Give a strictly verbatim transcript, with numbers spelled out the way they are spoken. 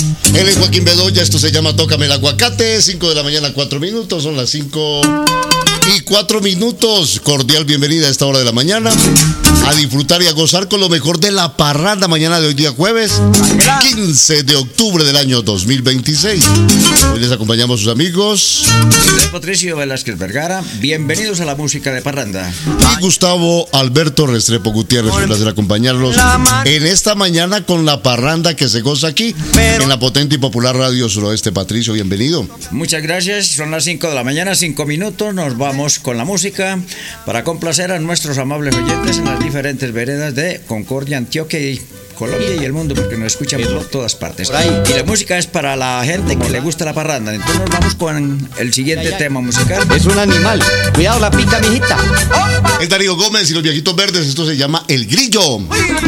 Él es Joaquín Bedoya, esto se llama Tócame el Aguacate, cinco de la mañana, cuatro minutos, son las cinco y cuatro minutos. Cordial bienvenida a esta hora de la mañana, a disfrutar y a gozar con lo mejor de la parranda mañana de hoy día jueves, quince de octubre del año dos mil veintiséis. Hoy les acompañamos sus amigos Patricio Velázquez Vergara, bienvenidos a la música de parranda. Y Gustavo Alberto Restrepo Gutiérrez, un placer acompañarlos en esta mañana con la parranda que se goza aquí en la potente y popular Radio Suroeste. Patricio, bienvenido. Muchas gracias, son las cinco de la mañana, cinco minutos, nos vamos con la música para complacer a nuestros amables oyentes en las diferentes veredas de Concordia, Antioquia y Colombia y el mundo, porque nos escuchan por todas partes. Y la música es para la gente que le gusta la parranda. Entonces nos vamos con el siguiente tema musical. Es un animal, cuidado la pica, mijita. Es Darío Gómez y los Viejitos Verdes, esto se llama El Grillo.